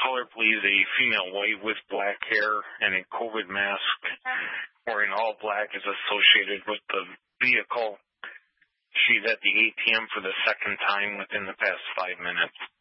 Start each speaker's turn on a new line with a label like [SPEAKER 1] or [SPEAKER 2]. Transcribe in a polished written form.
[SPEAKER 1] Caller, please. A female white with black hair and a COVID mask wearing all black is associated with the vehicle. She's at the ATM for the second time within the past 5 minutes.